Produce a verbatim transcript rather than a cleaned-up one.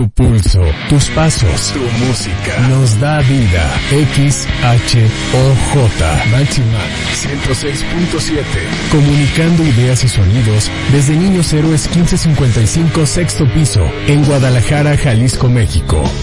Tu pulso, tus pasos, tu música nos da vida. X H O J Máxima ciento seis punto siete. Comunicando ideas y sonidos desde Niños Héroes quince cincuenta y cinco, sexto piso, en Guadalajara, Jalisco, México.